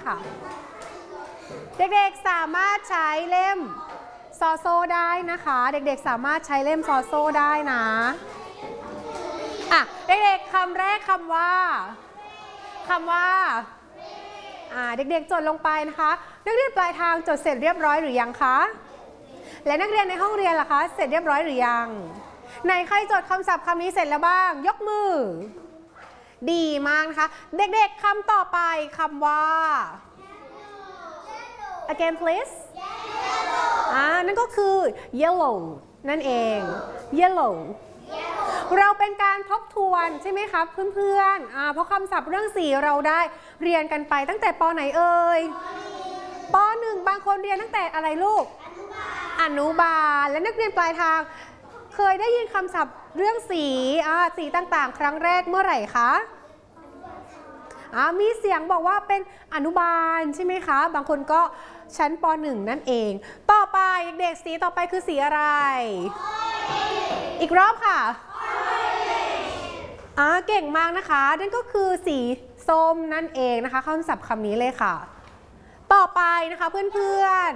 ค่ะเด็กๆสามารถใช้เล่มซอโซ่ได้นะคะเด็กๆสามารถใช้เล่มซอโซ่ได้นะเด็กๆคำแรกคำว่าเด็กๆจดลงไปนะคะนักเรียนปลายทางจดเสร็จเรียบร้อยหรือยังคะและนักเรียนในห้องเรียนล่ะคะเสร็จเรียบร้อยหรือยังไหนใครจดคำศัพท์คำนี้เสร็จแล้วบ้างยกมือดีมากนะคะเด็กๆคำต่อไปคำว่า again please นั่นก็คือ yellow นั่นเอง yellow เราเป็นการทบทวนใช่ไหมครับเพื่อนๆเพราะคำศัพท์เรื่องสีเราได้เรียนกันไปตั้งแต่ป.ไหนเอ่ยป.1 บางคนเรียนตั้งแต่อะไรลูกอนุบาลและนักเรียนปลายทางเคยได้ยินคำศัพท์เรื่องสีสีต่างๆครั้งแรกเมื่อไหร่คะมีเสียงบอกว่าเป็นอนุบาลใช่ไหมคะบางคนก็ชั้นป.1 นั่นเองต่อไปเด็กสีต่อไปคือสีอะไรอีกรอบค่ะเก่งมากนะคะนั่นก็คือสีส้มนั่นเองนะคะคำศัพท์คำนี้เลยค่ะต่อไปนะคะเพื่อน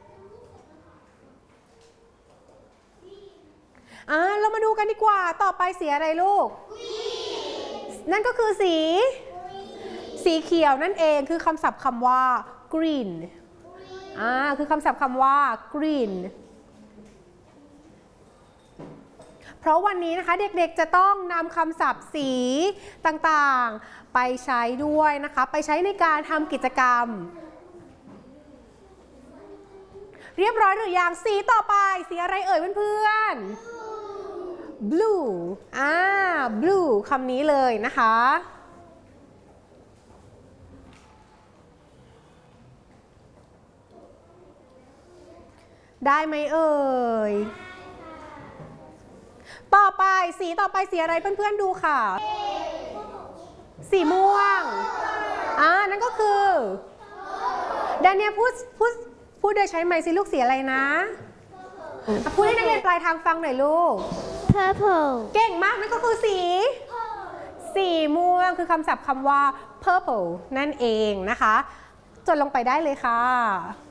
ๆเรามาดูกันดีกว่าต่อไปสีอะไรลูกนั่นก็คือสีเขียวนั่นเองคือคำศัพท์คำว่า green คือคำศัพท์คำว่า green เพราะวันนี้นะคะเด็กๆจะต้องนำคำศัพท์สีต่างๆไปใช้ด้วยนะคะไปใช้ในการทำกิจกรรมเรียบร้อยหรือยังสีต่อไปสีอะไรเอ่ยเพื่อนๆ blue blue คำนี้เลยนะคะได้ไหมเอ่ยต่อไปสีอะไรเพื่อนๆดูค่ะสีม่วงนั่นก็คือดาเนียพูดโดยใช้ไมค์สิลูกสีอะไรนะพูดให้นักเรียนปลายทางฟังหน่อยลูก purple เก่งมากนั่นก็คือสีม่วงคือคำศัพท์คำว่า purple นั่นเองนะคะจดลงไปได้เลยค่ะ